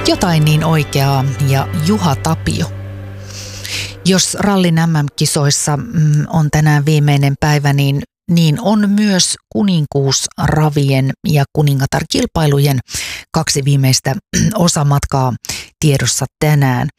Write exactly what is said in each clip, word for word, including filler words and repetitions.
Jotain niin oikeaa ja Juha Tapio. Jos rallin M M-kisoissa mm, on tänään viimeinen päivä, niin, niin on myös kuninkuusravien ja kuningatarkilpailujen kaksi viimeistä osamatkaa tiedossa tänään.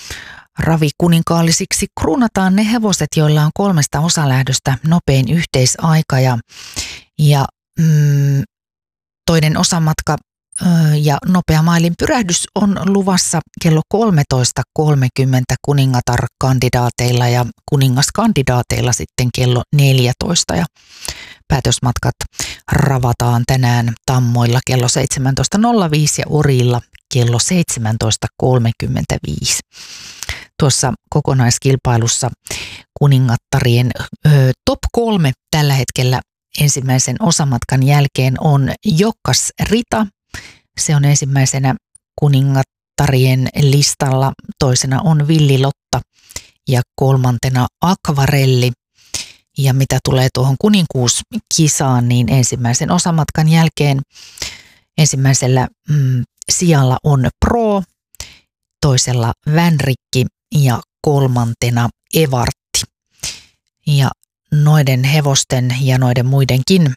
Ravikuningaallisiksi kruunataan ne hevoset, joilla on kolmesta osalähdöstä nopein yhteisaika ja, ja mm, toinen osamatka ja nopea mailin pyrähdys on luvassa kello kolmetoista kolmekymmentä kuningatar-kandidaateilla ja kuningaskandidaateilla sitten kello neljätoista. Ja päätösmatkat ravataan tänään Tammoilla kello seitsemäntoista nolla viisi ja Orilla kello seitsemäntoista kolmekymmentäviisi. Tuossa kokonaiskilpailussa kuningattarien ö, top kolme tällä hetkellä ensimmäisen osamatkan jälkeen on Jokkas Rita. Se on ensimmäisenä kuningattarien listalla, toisena on Villi Lotta ja kolmantena Akvarelli. Ja mitä tulee tuohon kuninkuuskisaan, niin ensimmäisen osamatkan jälkeen ensimmäisellä mm, sijalla on Pro, toisella Vänrikki ja kolmantena Evartti. Ja noiden hevosten ja noiden muidenkin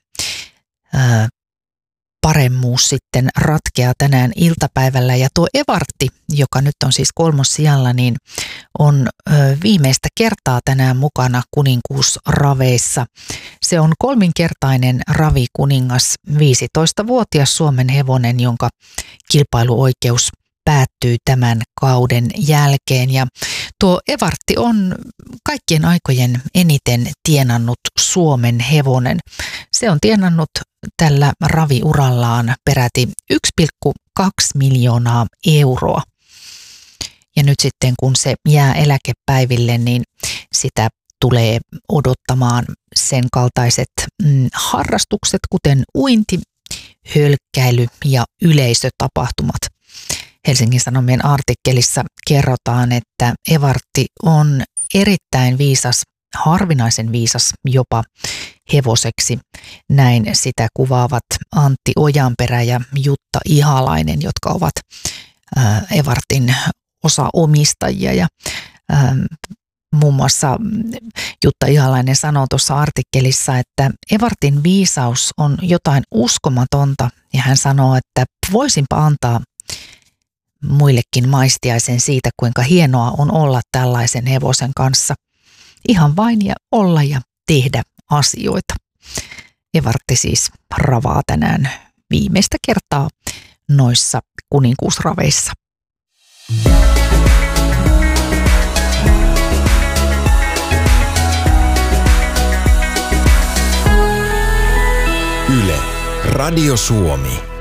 ää, paremmuus sitten ratkeaa tänään iltapäivällä. Ja tuo Evartti, joka nyt on siis kolmossijalla, niin on ö, viimeistä kertaa tänään mukana kuninkuusraveissa. Se on kolminkertainen ravikuningas, viisitoistavuotias Suomen hevonen, jonka kilpailuoikeus päättyy tämän kauden jälkeen. Ja tuo Evartti on kaikkien aikojen eniten tienannut Suomen hevonen. Se on tienannut tällä raviurallaan peräti yksi pilkku kaksi miljoonaa euroa. Ja nyt sitten kun se jää eläkepäiville, niin sitä tulee odottamaan sen kaltaiset mm, harrastukset, kuten uinti, hölkkäily ja yleisötapahtumat. Helsingin Sanomien artikkelissa kerrotaan, että Evartti on erittäin viisas, harvinaisen viisas jopa hevoseksi. Näin sitä kuvaavat Antti Ojanperä ja Jutta Ihalainen, jotka ovat ää, Evartin osaomistajia. Ja ää, muun muassa Jutta Ihalainen sanoo tuossa artikkelissa, että Evartin viisaus on jotain uskomatonta. Ja hän sanoo, että voisinpa antaa muillekin maistiaisen siitä, kuinka hienoa on olla tällaisen hevosen kanssa. Ihan vain ja olla ja tehdä asioita. Evartti siis ravaa tänään viimeistä kertaa noissa kuninkuusraveissa. Yle, Radio Suomi.